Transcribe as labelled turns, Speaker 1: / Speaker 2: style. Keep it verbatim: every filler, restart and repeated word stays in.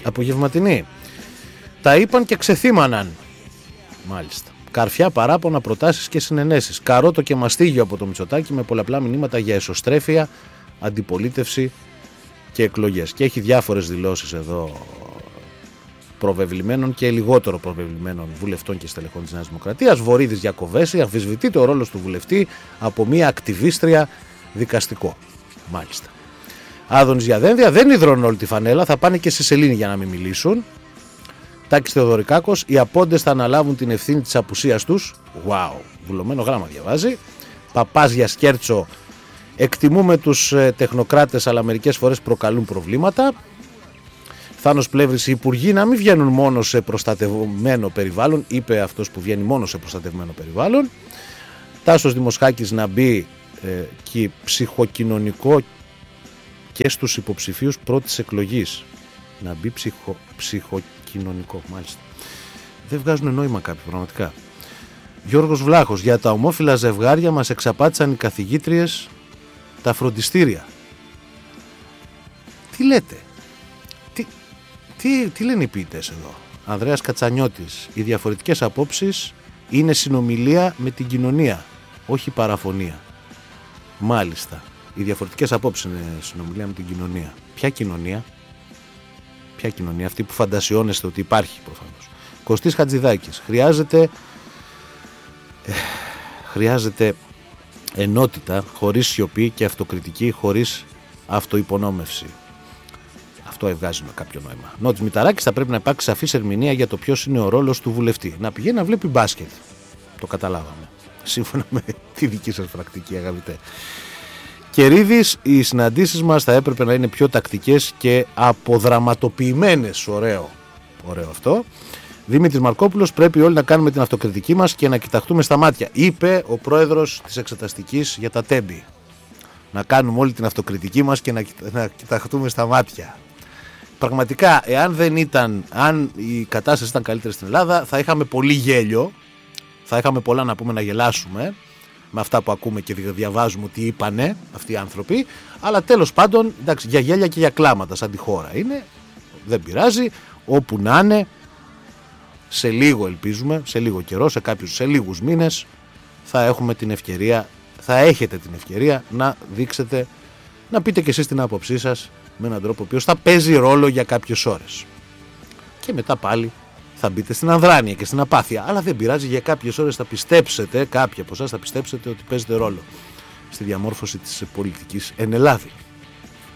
Speaker 1: Απογευματινή. Τα είπαν και ξεθύμαναν. Μάλιστα. Καρφιά παράπονα, προτάσεις και συνενέσεις. Καρότο και μαστίγιο από το Μητσοτάκη με πολλαπλά μηνύματα για εσωστρέφεια, αντιπολίτευση και εκλογές. Και έχει διάφορες δηλώσεις εδώ προβεβλημένων και λιγότερο προβεβλημένων βουλευτών και στελεχών της Νέας Δημοκρατίας. Βορίδης για Κοβέση, αμφισβητείται ο ρόλος του βουλευτή από μια ακτιβίστρια δικαστικό. Μάλιστα. Άδωνης για Δένδια, δεν υδρώνουν όλη τη φανέλα, θα πάνε και σε σελήνη για να μην μιλήσουν. Τάκης Θεοδωρικάκος, οι απόντες θα αναλάβουν την ευθύνη της απουσίας τους. Wow, βουλωμένο γράμμα διαβάζει. Παπάς για Σκέρτσο, εκτιμούμε τους ε, τεχνοκράτες, αλλά μερικές φορές προκαλούν προβλήματα. Θάνος Πλεύρης, οι υπουργοί να μην βγαίνουν μόνο σε προστατευμένο περιβάλλον, είπε αυτός που βγαίνει μόνο σε προστατευμένο περιβάλλον. Τάσος Δημοσχάκης να μπει ε, και ψυχοκοινωνικό και στους υποψηφίους πρώτης εκλογής. Να μπει ψυχο, ψυχοκοινωνικό, μάλιστα. Δεν βγάζουν νόημα κάποιοι, πραγματικά. Γιώργος Βλάχος, για τα ομόφυλα ζευγάρια μας εξαπάτησαν οι καθηγήτριες τα φροντιστήρια. Τι λέτε, τι, τι, τι λένε οι ποιητές εδώ. Ανδρέας Κατσανιώτης, οι διαφορετικές απόψεις είναι συνομιλία με την κοινωνία, όχι παραφωνία. Μάλιστα, οι διαφορετικές απόψεις είναι συνομιλία με την κοινωνία. Ποια κοινωνία? Ποια κοινωνία? Αυτή που φαντασιώνεστε ότι υπάρχει προφανώς. Κωστής Χατζηδάκης, χρειάζεται ε, χρειάζεται ενότητα χωρίς σιωπή και αυτοκριτική χωρίς αυτοϋπονόμευση. Αυτό εβγάζει με κάποιο νόημα. Νότης Μηταράκης, θα πρέπει να υπάρξει σαφής ερμηνεία για το ποιος είναι ο ρόλος του βουλευτή. Να πηγαίνει να βλέπει μπάσκετ. Το καταλάβαμε. Σύμφωνα με τη δική σας πρακτική, αγαπητέ. Κερίδης, οι συναντήσεις μας θα έπρεπε να είναι πιο τακτικές και αποδραματοποιημένες. Ωραίο. Ωραίο αυτό. Δημήτρης Μαρκόπουλος, πρέπει όλοι να κάνουμε την αυτοκριτική μας και να κοιταχτούμε στα μάτια. Είπε ο πρόεδρος της Εξεταστικής για τα Τέμπη. Να κάνουμε όλη την αυτοκριτική μας και να, να κοιταχτούμε στα μάτια. Πραγματικά, εάν δεν ήταν, αν η κατάσταση ήταν καλύτερη στην Ελλάδα, θα είχαμε πολύ γέλιο, θα είχαμε πολλά να πούμε, να γελάσουμε με αυτά που ακούμε και διαβάζουμε ότι είπανε αυτοί οι άνθρωποι, αλλά τέλος πάντων, εντάξει, για γέλια και για κλάματα σαν τη χώρα είναι, δεν πειράζει, όπου να είναι, σε λίγο ελπίζουμε, σε λίγο καιρό, σε κάποιους, σε λίγους μήνες θα έχουμε την ευκαιρία, θα έχετε την ευκαιρία να δείξετε, να πείτε και εσείς την άποψή σας με έναν τρόπο ο οποίος θα παίζει ρόλο για κάποιες ώρες. Και μετά πάλι θα μπείτε στην ανδράνεια και στην απάθεια. Αλλά δεν πειράζει, για κάποιες ώρες θα πιστέψετε, κάποιοι από εσάς θα πιστέψετε ότι παίζετε ρόλο στη διαμόρφωση της πολιτικής εν Ελλάδη.